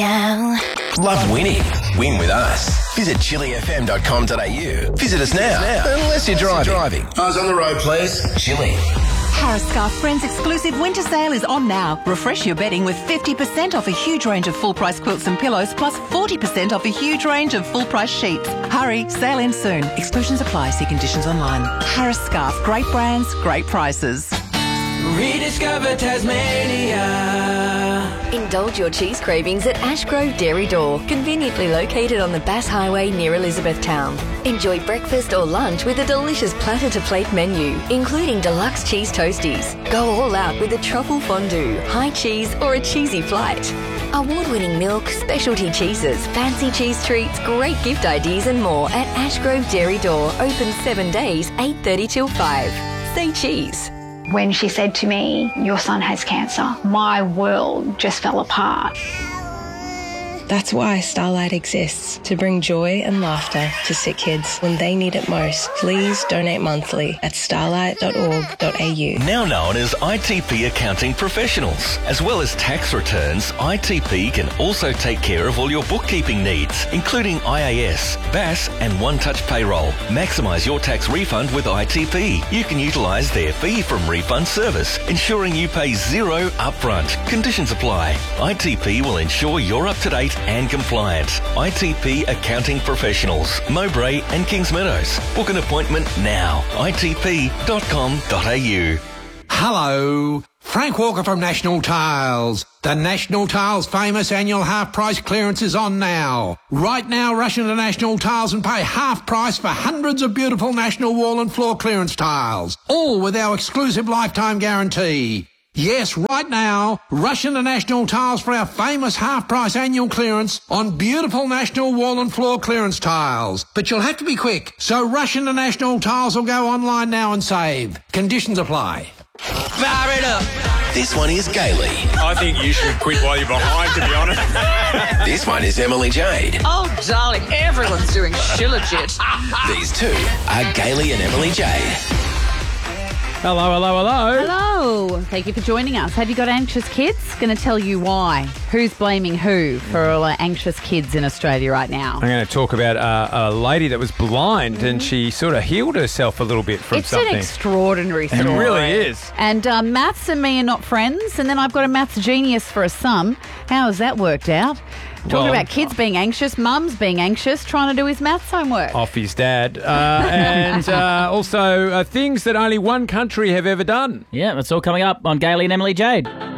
Love winning? Win with us. Visit chilifm.com.au. Visit us now. Unless you're driving. Eyes on the road, please. Chili. Harris Scarf Friends exclusive winter sale is on now. Refresh your bedding with 50% off a huge range of full-price quilts and pillows, plus 40% off a huge range of full-price sheets. Hurry, sale ends soon. Exclusions apply. See conditions online. Harris Scarf. Great brands, great prices. Rediscover Tasmania. Indulge your cheese cravings at Ashgrove Dairy Door, conveniently located on the Bass Highway near Elizabethtown. Enjoy breakfast or lunch with a delicious platter-to-plate menu, including deluxe cheese toasties. Go all out with a truffle fondue, high cheese or a cheesy flight. Award-winning milk, specialty cheeses, fancy cheese treats, great gift ideas and more at Ashgrove Dairy Door, open 7 days, 8:30 till 5. Say cheese. When she said to me, "Your son has cancer," my world just fell apart. That's why Starlight exists, to bring joy and laughter to sick kids when they need it most. Please donate monthly at starlight.org.au. Now known as ITP Accounting Professionals. As well as tax returns, ITP can also take care of all your bookkeeping needs, including IAS, BAS and One Touch Payroll. Maximise your tax refund with ITP. You can utilise their fee from refund service, ensuring you pay zero upfront. Conditions apply. ITP will ensure you're up to date and compliant. ITP Accounting Professionals, Mowbray and Kings Meadows. Book an appointment now. itp.com.au. Hello, Frank Walker from National Tiles. The National Tiles famous annual half price clearance is on now. Right now, rush into National Tiles and pay half price for hundreds of beautiful National wall and floor clearance tiles, all with our exclusive lifetime guarantee. Yes, right now, rush into National Tiles for our famous half-price annual clearance on beautiful National wall and floor clearance tiles. But you'll have to be quick, so rush into National Tiles or go online now and save. Conditions apply. Fire it up. This one is Gailey. I think you should quit while you're behind, to be honest. This one is Emily Jade. Oh, darling, everyone's doing shilajit. These two are Gailey and Emily Jade. Hello, hello, hello. Hello. Thank you for joining us. Have you got anxious kids? Going to tell you why. Who's blaming who for all our anxious kids in Australia right now? I'm going to talk about a lady that was blind and she sort of healed herself a little bit from something. It's an extraordinary story. It really is. And maths and me are not friends, and then I've got a maths genius for a son. How has that worked out? Talking about kids being anxious, mums being anxious, trying to do his maths homework. Off his dad. And also things that only one country have ever done. Yeah, that's all coming up on Gailey and Emily Jade.